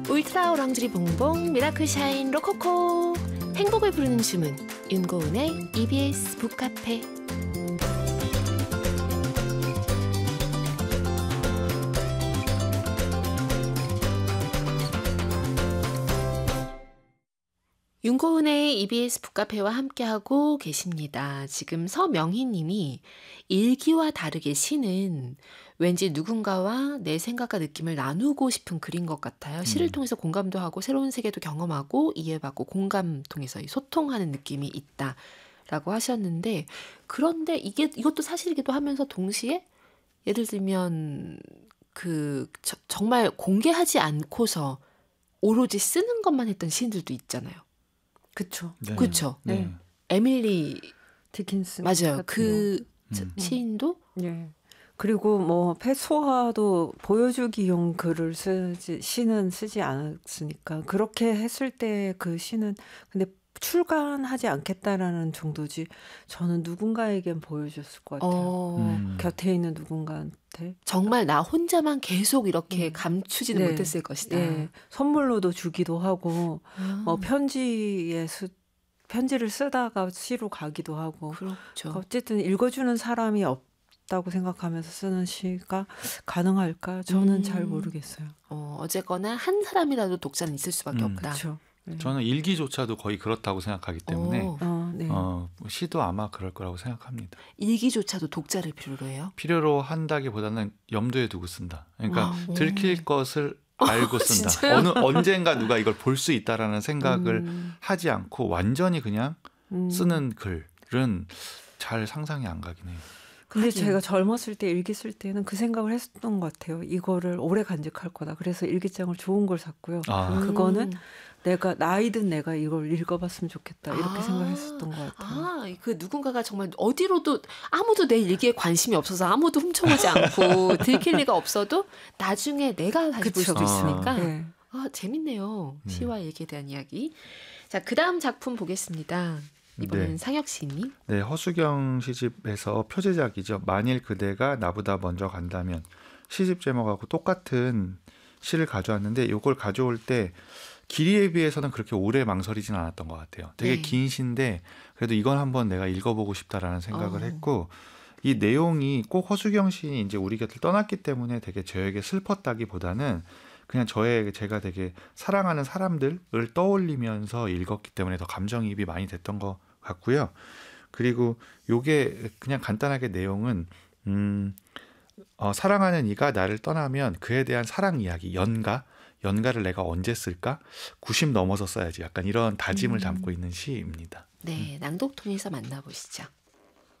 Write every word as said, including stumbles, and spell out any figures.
울트라 오랑지리 봉봉 미라클 샤인 로코코 행복을 부르는 주문 윤고은의 이비에스 북카페. 윤고은의 이비에스 북카페와 함께하고 계십니다. 지금 서명희 님이 일기와 다르게 시는 왠지 누군가와 내 생각과 느낌을 나누고 싶은 글인 것 같아요. 시를 음. 통해서 공감도 하고 새로운 세계도 경험하고 이해받고 공감 통해서 소통하는 느낌이 있다라고 하셨는데, 그런데 이게 이것도 사실이기도 하면서 동시에 예를 들면 그 저, 정말 공개하지 않고서 오로지 쓰는 것만 했던 시인들도 있잖아요. 그쵸. 네. 그렇죠. 네. 에밀리 디킨슨 맞아요. 같은 그 음. 시인도 거. 예. 그리고 뭐 패소화도 보여주기용 글을 쓰지 시는 쓰지 않았으니까 그렇게 했을 때 그 시는 근데 출간하지 않겠다라는 정도지 저는 누군가에겐 보여줬을 것 같아요. 어, 음. 곁에 있는 누군가한테 정말 나 혼자만 계속 이렇게 음. 감추지는 네. 못했을 것이다. 예, 선물로도 주기도 하고 아, 뭐 편지에 쓰, 편지를 쓰다가 시로 가기도 하고 그렇죠. 어쨌든 읽어주는 사람이 없다고 생각하면서 쓰는 시가 가능할까? 저는 음. 잘 모르겠어요. 어, 어쨌거나 한 사람이라도 독자는 있을 수밖에 음. 없다. 그렇죠. 네. 저는 일기조차도 거의 그렇다고 생각하기 때문에 어, 어, 네. 어, 시도 아마 그럴 거라고 생각합니다. 일기조차도 독자를 필요로 해요. 필요로 한다기보다는 염두에 두고 쓴다. 그러니까 와, 들킬 것을 알고 쓴다. 진짜요? 어느 언젠가 누가 이걸 볼 수 있다라는 생각을 음, 하지 않고 완전히 그냥 음. 쓰는 글은 잘 상상이 안 가긴 해요. 근데 하긴. 제가 젊었을 때 일기 쓸 때는 그 생각을 했었던 것 같아요. 이거를 오래 간직할 거다. 그래서 일기장을 좋은 걸 샀고요. 아, 그거는 음. 내가 나이든 내가 이걸 읽어봤으면 좋겠다. 이렇게 아. 생각했었던 것 같아요. 아, 그 누군가가 정말 어디로도 아무도 내 일기에 관심이 없어서 아무도 훔쳐보지 않고 들킬 리가 없어도 나중에 내가 다시 볼 그쵸. 수도 있으니까. 네. 아, 재밌네요. 네. 시와 일기에 대한 이야기. 자, 그 다음 작품 보겠습니다. 이번엔 네. 상혁 시인님. 네, 허수경 시집에서 표제작이죠. 만일 그대가 나보다 먼저 간다면 시집 제목하고 똑같은 시를 가져왔는데 이걸 가져올 때 길이에 비해서는 그렇게 오래 망설이진 않았던 것 같아요. 되게 네. 긴 시인데 그래도 이건 한번 내가 읽어보고 싶다라는 생각을 어. 했고, 이 내용이 꼭 허수경 시인이 이제 우리 곁을 떠났기 때문에 되게 저에게 슬펐다기보다는 그냥 저의 제가 되게 사랑하는 사람들을 떠올리면서 읽었기 때문에 더 감정이입이 많이 됐던 것 같고요. 그리고 요게 그냥 간단하게 내용은 음, 어, 사랑하는 이가 나를 떠나면 그에 대한 사랑 이야기, 연가, 연가를 내가 언제 쓸까? 구십 넘어서 써야지. 약간 이런 다짐을 음. 담고 있는 시입니다. 네, 낭독 통해서 만나보시죠.